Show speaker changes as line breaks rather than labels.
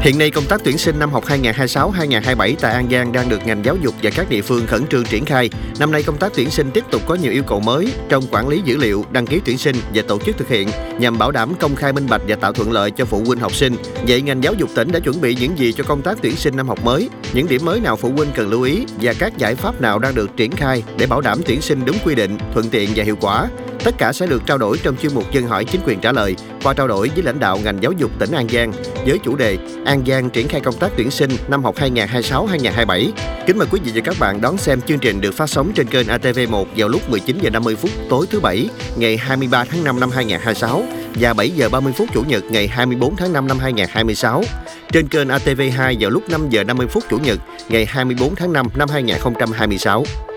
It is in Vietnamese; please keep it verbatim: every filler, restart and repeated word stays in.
Hiện nay, công tác tuyển sinh năm học hai nghìn không trăm hai mươi sáu hai nghìn không trăm hai mươi bảy tại An Giang đang được ngành giáo dục và các địa phương khẩn trương triển khai. Năm nay, công tác tuyển sinh tiếp tục có nhiều yêu cầu mới trong quản lý dữ liệu, đăng ký tuyển sinh và tổ chức thực hiện nhằm bảo đảm công khai minh bạch và tạo thuận lợi cho phụ huynh học sinh. Vậy ngành giáo dục tỉnh đã chuẩn bị những gì cho công tác tuyển sinh năm học mới? Những điểm mới nào phụ huynh cần lưu ý và các giải pháp nào đang được triển khai để bảo đảm tuyển sinh đúng quy định, thuận tiện và hiệu quả? Tất cả sẽ được trao đổi trong chuyên mục Dân hỏi chính quyền trả lời qua trao đổi với lãnh đạo ngành giáo dục tỉnh An Giang với chủ đề An Giang triển khai công tác tuyển sinh năm học hai nghìn không trăm hai mươi sáu hai nghìn không trăm hai mươi bảy. Kính mời quý vị và các bạn đón xem chương trình được phát sóng trên kênh A T V một vào lúc mười chín giờ năm mươi phút tối thứ Bảy ngày hai mươi ba tháng năm năm hai nghìn không trăm hai mươi sáu và bảy giờ ba mươi phút Chủ nhật ngày hai mươi bốn tháng năm năm hai nghìn không trăm hai mươi sáu. Trên kênh A T V hai vào lúc năm giờ năm mươi phút Chủ nhật ngày hai mươi bốn tháng năm năm hai nghìn không trăm hai mươi sáu.